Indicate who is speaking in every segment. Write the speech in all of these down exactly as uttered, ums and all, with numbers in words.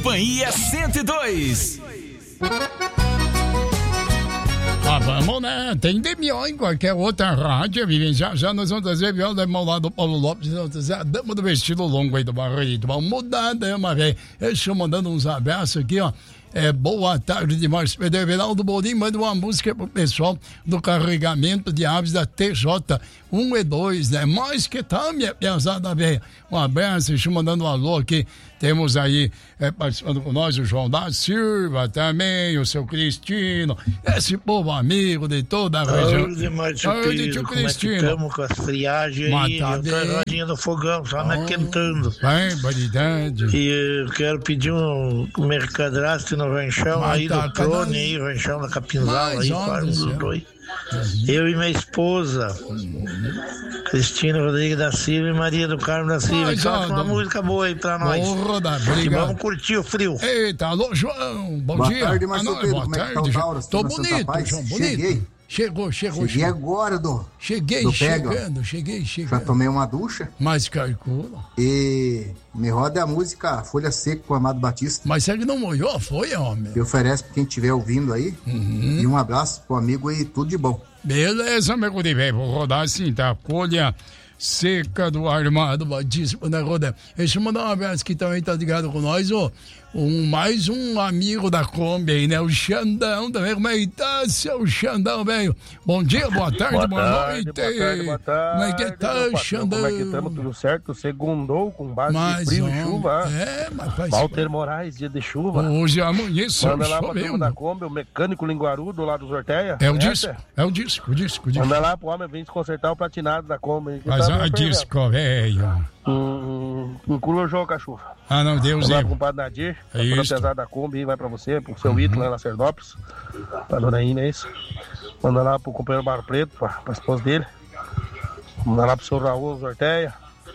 Speaker 1: Companhia cento e dois.
Speaker 2: Ah, vamos, né? Tem Demião em qualquer outra rádio, vive. Já, já nós vamos trazer Demião, Demião lá do Paulo Lopes, nós vamos trazer a dama do vestido longo aí do Barreto. Vamos mudar a dama, velho. Eu estou mandando uns abraços aqui, ó. É, boa tarde demais, Pedro Everaldo Bolim, manda uma música pro pessoal do carregamento de aves da T J um e dois, né? Mas que tal, minha pesada velha? Um abraço, estou mandando um alô aqui. Temos aí, é, participando com nós, o João da Silva também, o seu Cristino, esse povo amigo de toda a região.
Speaker 3: Oi, demais, tio Pedro, como é que estamos com as friagens aí? Eu tô a rodinha do fogão, só me aquentando.
Speaker 2: Bem, variedade.
Speaker 3: E eu quero pedir um mercadrasto no ranchão aí do Trone, aí, o ranchão da Capinzala, aí, quase dos dois. Uhum. Eu e minha esposa, uhum. Cristina Rodrigues da Silva e Maria do Carmo da Silva. Toca uma música boa aí pra nós. E vamos curtir o frio.
Speaker 2: Eita, alô, João, bom
Speaker 4: boa
Speaker 2: dia.
Speaker 4: Tarde, Marcelo
Speaker 2: ah,
Speaker 4: Pedro,
Speaker 2: boa
Speaker 4: como
Speaker 2: tarde,
Speaker 4: é que tá o Tauro?
Speaker 2: Tô bonito, João, bonito.
Speaker 4: Cheguei.
Speaker 2: Chegou, chegou,
Speaker 4: Cheguei
Speaker 2: chegou.
Speaker 4: agora, do
Speaker 2: Cheguei,
Speaker 4: do
Speaker 2: chegando,
Speaker 4: pega.
Speaker 2: cheguei, chegando.
Speaker 4: Já tomei uma ducha.
Speaker 2: Mas calcula.
Speaker 4: E me roda a música Folha Seca com o Amado Batista.
Speaker 2: Mas será que não molhou a folha, homem?
Speaker 4: E oferece pra quem estiver ouvindo aí.
Speaker 2: Uhum.
Speaker 4: E um abraço pro amigo e tudo de bom.
Speaker 2: Beleza, meu guri, velho. Vou rodar assim, tá? Folha Seca do Armado Batista, né, Roda? Deixa eu mandar um abraço que também tá ligado com nós, ó. Um, mais um amigo da Kombi aí, né? O Xandão também. Como é que tá, seu Xandão, velho? Bom dia, boa tarde, boa, boa
Speaker 5: tarde,
Speaker 2: noite.
Speaker 5: Boa tarde, boa tarde.
Speaker 2: Como é que tá, Xandão?
Speaker 5: Como é que estamos? Tudo certo? Segundou com base
Speaker 2: mas,
Speaker 5: de frio e chuva.
Speaker 2: É, mas faz...
Speaker 5: Walter Moraes, dia de chuva.
Speaker 2: Hoje amanheceu.
Speaker 5: Manda lá pra turma da Kombi, o mecânico linguarudo lá do Sorteia.
Speaker 2: É o disco, é o disco, o disco, o disco.
Speaker 5: Manda lá pro homem vir consertar o platinado da Kombi.
Speaker 2: Mas é um disco, velho.
Speaker 5: Hum, inclua o João Cachuva.
Speaker 2: Ah, não, Deus
Speaker 5: é.
Speaker 2: é.
Speaker 5: Lá com o Padre Nadir,
Speaker 2: é
Speaker 5: toda pesada da Kombi, vai pra você, pro seu Ito uhum. lá na Cernópolis, pra dona Inês. Manda lá pro companheiro Barro Preto, pra, pra esposa dele. Manda lá pro seu Raul Zorteia.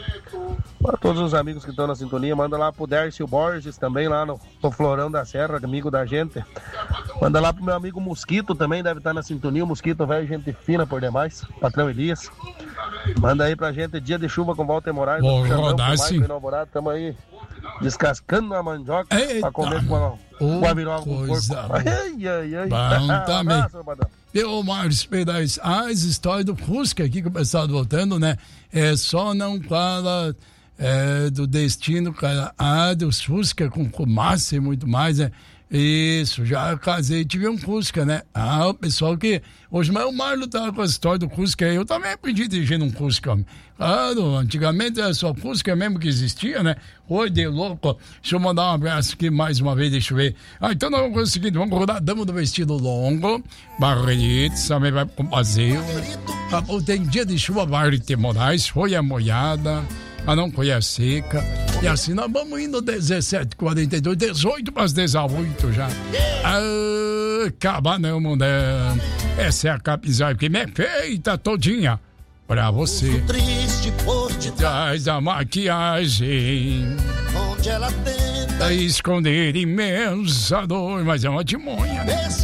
Speaker 5: Para todos os amigos que estão na sintonia, manda lá pro Dércio Borges também, lá no, no Florão da Serra, amigo da gente. Manda lá pro meu amigo Mosquito também, deve estar na sintonia. O Mosquito, velho, gente fina por demais. Patrão Elias. Manda aí pra gente, dia de chuva com Walter Moraes.
Speaker 2: Vou rodar sim.
Speaker 5: Estamos aí descascando a mandioca.
Speaker 2: Eita,
Speaker 5: pra comer com a, com a virola com porco. Ai, ai, ai.
Speaker 2: Bom também. Eu, Márcio Pedais, as histórias do Fusca aqui que o pessoal voltando, né? É só não fala é, do destino, cara. Ah, dos Fusca com fumaça e muito mais, né? Isso, já casei, tive um Fusca, né? Ah, o pessoal que... Hoje, mas o Marlon tava com a história do Fusca aí. Eu também aprendi a dirigir num Fusca. Claro, antigamente era só Fusca mesmo que existia, né? Oi, de louco. Deixa eu mandar um abraço aqui mais uma vez, deixa eu ver. Ah, então nós vamos fazer o seguinte, vamos rodar a dama do vestido longo. Barreto, também vai com passeio. Ah, tem dia de chuva, Marte Moraes, folha molhada. Ah, não, folha seca. E assim nós vamos indo dezessete e quarenta e dois, dezoito para as dezoito já. Ah, acaba não, mundão. Essa é a Capinzal que me é feita todinha pra você.
Speaker 6: Triste por
Speaker 2: detrás da maquiagem,
Speaker 6: onde ela tenta
Speaker 2: esconder imensa dor, mas é uma timonha, né?